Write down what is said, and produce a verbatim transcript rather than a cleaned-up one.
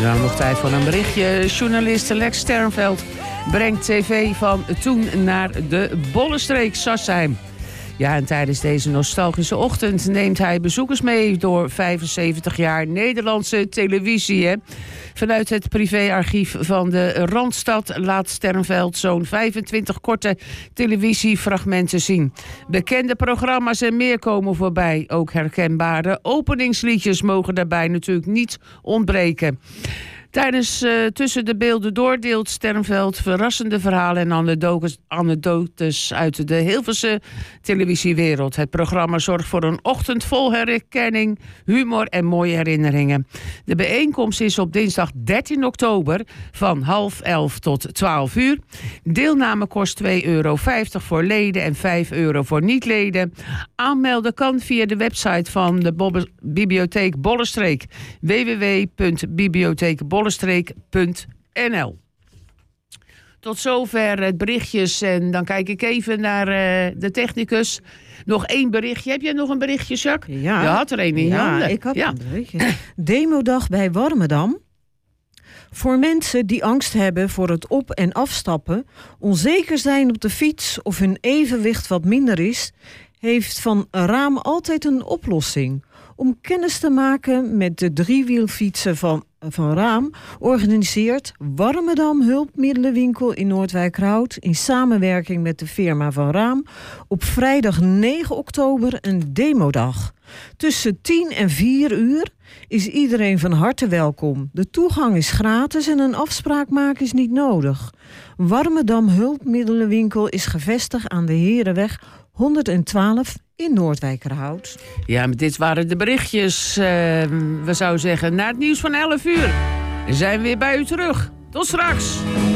Nou, nog tijd voor een berichtje. Journalist Lex Sternveld brengt tv van toen naar de Bollenstreek Sassheim. Ja, en tijdens deze nostalgische ochtend neemt hij bezoekers mee door vijfenzeventig jaar Nederlandse televisie. Hè. Vanuit het privéarchief van de Randstad laat Sternveld zo'n vijfentwintig korte televisiefragmenten zien. Bekende programma's en meer komen voorbij. Ook herkenbare openingsliedjes mogen daarbij natuurlijk niet ontbreken. Tijdens uh, Tussen de Beelden door deelt Sternveld verrassende verhalen en anekdotes, anekdotes uit de Hilversche televisiewereld. Het programma zorgt voor een ochtend vol herkenning, humor en mooie herinneringen. De bijeenkomst is op dinsdag dertien oktober van half elf tot twaalf uur. Deelname kost twee euro vijftig voor leden en vijf euro voor niet-leden. Aanmelden kan via de website van de Bobbe- Bibliotheek Bollenstreek, w w w punt bibliotheek bollenstreek punt n l. Tot zover het berichtjes en dan kijk ik even naar uh, de technicus. Nog één berichtje. Heb jij nog een berichtje, Jacques? Ja. Je had er een in je ja, handen. ik had ja. een berichtje. Demodag bij Warmerdam. Voor mensen die angst hebben voor het op- en afstappen, onzeker zijn op de fiets of hun evenwicht wat minder is, heeft Van Raam altijd een oplossing. Om kennis te maken met de driewielfietsen van, van Raam organiseert Warmerdam Hulpmiddelenwinkel in Noordwijkerhout in samenwerking met de firma Van Raam op vrijdag negen oktober een demodag. Tussen tien en vier uur is iedereen van harte welkom. De toegang is gratis en een afspraak maken is niet nodig. Warmerdam Hulpmiddelenwinkel is gevestigd aan de Herenweg honderdtwaalf in Noordwijkerhout. Ja, maar dit waren de berichtjes. Uh, we zouden zeggen, na het nieuws van elf uur zijn we weer bij u terug. Tot straks!